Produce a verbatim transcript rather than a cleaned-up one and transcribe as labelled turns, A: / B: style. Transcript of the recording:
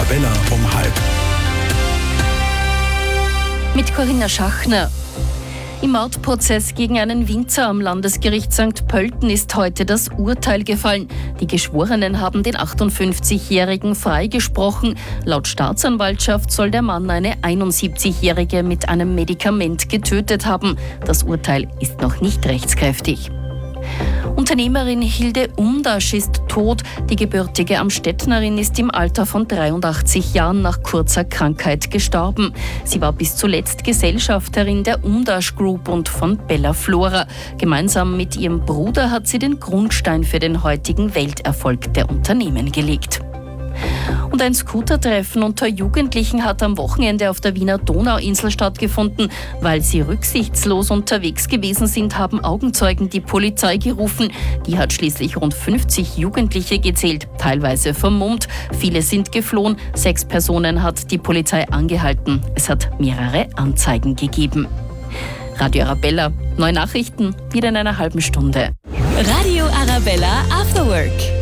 A: Arabella um halb.
B: Mit Corinna Schachner. Im Mordprozess gegen einen Winzer am Landesgericht Sankt Pölten ist heute das Urteil gefallen. Die Geschworenen haben den achtundfünfzigjährigen freigesprochen. Laut Staatsanwaltschaft soll der Mann eine einundsiebzigjährige mit einem Medikament getötet haben. Das Urteil ist noch nicht rechtskräftig. Unternehmerin Hilde Umdasch ist tot. Die gebürtige Amstettnerin ist im Alter von dreiundachtzig Jahren nach kurzer Krankheit gestorben. Sie war bis zuletzt Gesellschafterin der Umdasch Group und von Bella Flora. Gemeinsam mit ihrem Bruder hat sie den Grundstein für den heutigen Welterfolg der Unternehmen gelegt. Und ein Scootertreffen unter Jugendlichen hat am Wochenende auf der Wiener Donauinsel stattgefunden. Weil sie rücksichtslos unterwegs gewesen sind, haben Augenzeugen die Polizei gerufen. Die hat schließlich rund fünfzig Jugendliche gezählt, teilweise vermummt. Viele sind geflohen. Sechs Personen hat die Polizei angehalten. Es hat mehrere Anzeigen gegeben. Radio Arabella, neue Nachrichten, wieder in einer halben Stunde.
C: Radio Arabella After Work.